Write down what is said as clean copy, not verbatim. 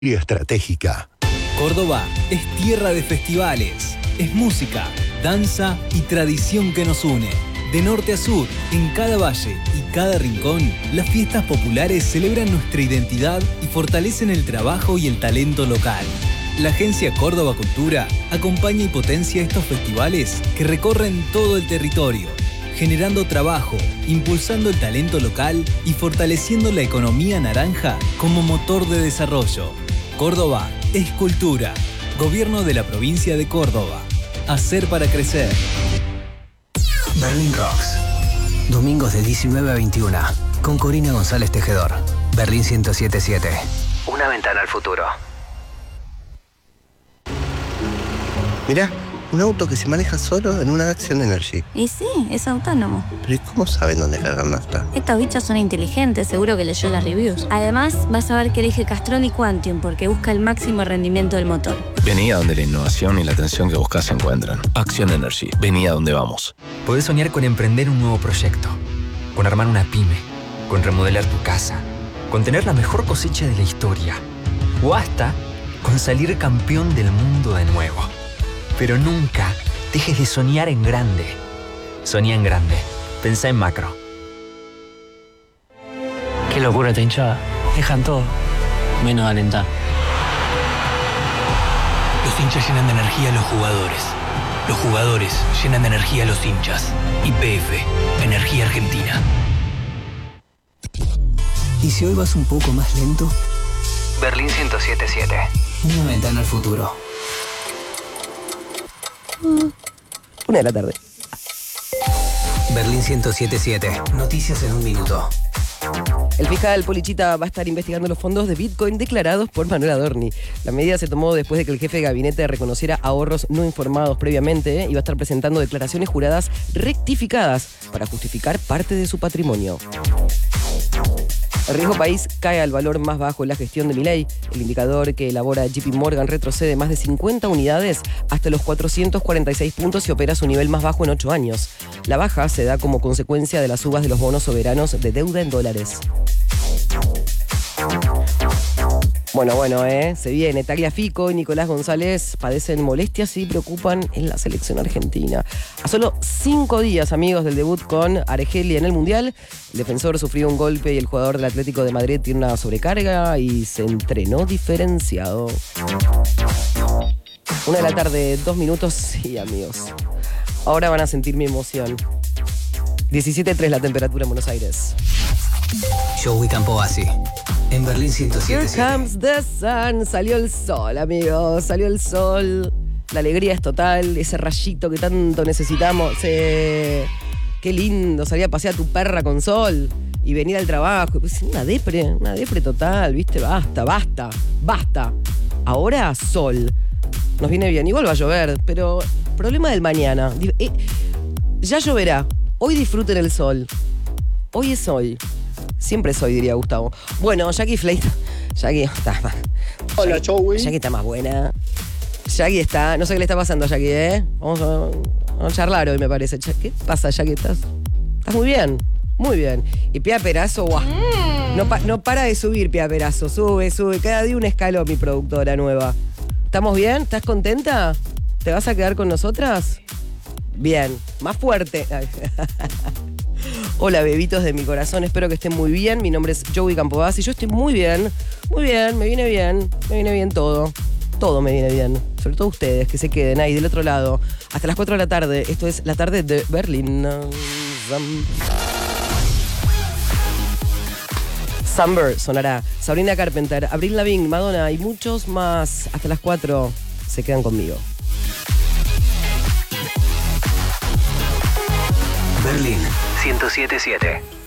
y estratégica. Córdoba es tierra de festivales, es música, danza y tradición que nos une. De norte a sur, en cada valle y cada rincón, las fiestas populares celebran nuestra identidad y fortalecen el trabajo y el talento local. La Agencia Córdoba Cultura acompaña y potencia estos festivales que recorren todo el territorio, generando trabajo, impulsando el talento local y fortaleciendo la economía naranja como motor de desarrollo. Córdoba es cultura. Gobierno de la provincia de Córdoba. Hacer para crecer. Berlin Rocks. Domingos de 19 a 21. Con Corina González Tejedor. Berlín 107.7. Una ventana al futuro. Mirá, un auto que se maneja solo en una Action Energy. Y sí, es autónomo. Pero ¿y cómo saben dónde cargar nafta? Estos bichos son inteligentes, seguro que leyó las reviews. Además, vas a ver que elige Castrol y Quantium porque busca el máximo rendimiento del motor. Vení a donde la innovación y la atención que buscas se encuentran. Action Energy. Vení a donde vamos. Podés soñar con emprender un nuevo proyecto, con armar una pyme, con remodelar tu casa, con tener la mejor cosecha de la historia, o hasta con salir campeón del mundo de nuevo. Pero nunca dejes de soñar en grande. Soñá en grande. Pensá en macro. Qué locura esta hinchada. Dejan todo, menos alentar. Los hinchas llenan de energía a los jugadores. Los jugadores llenan de energía a los hinchas. YPF, Energía Argentina. ¿Y si hoy vas un poco más lento? Berlín 107.7. Una ventana al futuro. 1 de la tarde. Berlín 107.7. Noticias en un minuto. El fiscal Polichita va a estar investigando los fondos de Bitcoin declarados por Manuel Adorni. La medida se tomó después de que el jefe de gabinete reconociera ahorros no informados previamente y va a estar presentando declaraciones juradas rectificadas para justificar parte de su patrimonio. El riesgo país cae al valor más bajo en la gestión de Milei. El indicador que elabora JP Morgan retrocede más de 50 unidades hasta los 446 puntos y opera su nivel más bajo en 8 años. La baja se da como consecuencia de las subas de los bonos soberanos de deuda en dólares. Bueno, se viene. Tagliafico y Nicolás González padecen molestias y preocupan en la selección argentina. A solo 5 días, amigos, del debut con Argeli en el Mundial, el defensor sufrió un golpe y el jugador del Atlético de Madrid tiene una sobrecarga y se entrenó diferenciado. 1 de la tarde, 2 minutos. Sí, amigos. Ahora van a sentir mi emoción. 17.3 la temperatura en Buenos Aires. Joey Campoasi. En Berlín 107.7. Here comes the sun. Salió el sol, amigos. Salió el sol. La alegría es total. Ese rayito que tanto necesitamos. Qué lindo salir a pasear a tu perra con sol y venir al trabajo. Pues una depre total, ¿viste? Basta. Ahora sol. Nos viene bien. Igual va a llover, pero problema del mañana. Ya lloverá. Hoy disfruten el sol. Hoy es hoy. Siempre soy, diría Gustavo. Bueno, Jackie Flake. Jackie está más. Hola, Joey. Jackie está más buena. Jackie está. No sé qué le está pasando a Jackie, ¿eh? Vamos a charlar hoy, me parece. ¿Qué pasa, Jackie? Estás muy bien. Muy bien. Y Pia Perazo, guau. No para de subir, Pia Perazo. Sube. Cada día un escalón, mi productora nueva. ¿Estamos bien? ¿Estás contenta? ¿Te vas a quedar con nosotras? Bien. Más fuerte. Hola, bebitos de mi corazón, espero que estén muy bien. Mi nombre es Joey Campoas y yo estoy muy bien, me viene bien todo. Todo me viene bien, sobre todo ustedes que se queden ahí del otro lado. Hasta las 4 de la tarde, esto es La Tarde de Berlín. Summer sonará, Sabrina Carpenter, Avril Lavigne, Madonna y muchos más. Hasta las 4, se quedan conmigo. Berlín 107.7.